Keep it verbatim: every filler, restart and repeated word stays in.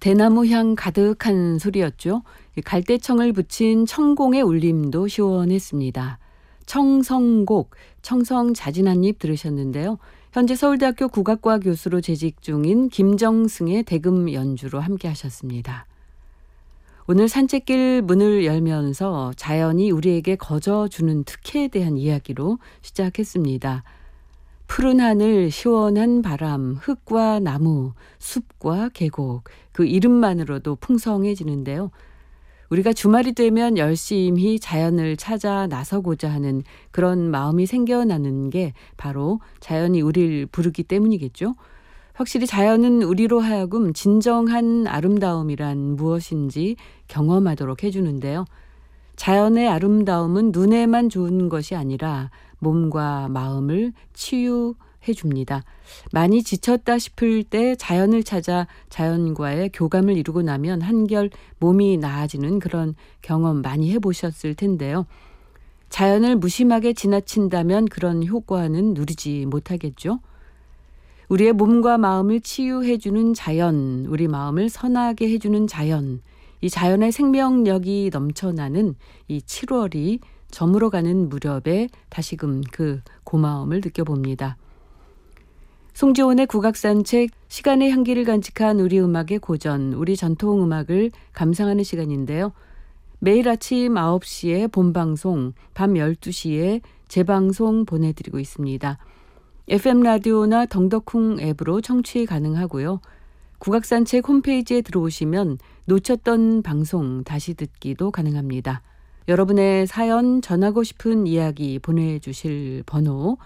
대나무 향 가득한 소리였죠. 갈대청을 붙인 청공의 울림도 시원했습니다. 청성곡, 청성 자진 한입 들으셨는데요. 현재 서울대학교 국악과 교수로 재직 중인 김정승의 대금 연주로 함께 하셨습니다. 오늘 산책길 문을 열면서 자연이 우리에게 거저주는 특혜에 대한 이야기로 시작했습니다. 푸른 하늘, 시원한 바람, 흙과 나무, 숲과 계곡, 그 이름만으로도 풍성해지는데요. 우리가 주말이 되면 열심히 자연을 찾아 나서고자 하는 그런 마음이 생겨나는 게 바로 자연이 우리를 부르기 때문이겠죠. 확실히 자연은 우리로 하여금 진정한 아름다움이란 무엇인지 경험하도록 해주는데요. 자연의 아름다움은 눈에만 좋은 것이 아니라 몸과 마음을 치유해 줍니다. 많이 지쳤다 싶을 때 자연을 찾아 자연과의 교감을 이루고 나면 한결 몸이 나아지는 그런 경험 많이 해보셨을 텐데요. 자연을 무심하게 지나친다면 그런 효과는 누리지 못하겠죠. 우리의 몸과 마음을 치유해주는 자연, 우리 마음을 선하게 해주는 자연, 이 자연의 생명력이 넘쳐나는 이 칠월이 저물어가는 무렵에 다시금 그 고마움을 느껴봅니다. 송지온의 국악산책, 시간의 향기를 간직한 우리 음악의 고전, 우리 전통음악을 감상하는 시간인데요. 매일 아침 아홉 시에 본방송, 밤 열두 시에 재방송 보내드리고 있습니다. 에프엠 라디오나 덩더쿵 앱으로 청취 가능하고요. 국악산책 홈페이지에 들어오시면 놓쳤던 방송 다시 듣기도 가능합니다. 여러분의 사연, 전하고 싶은 이야기 보내주실 번호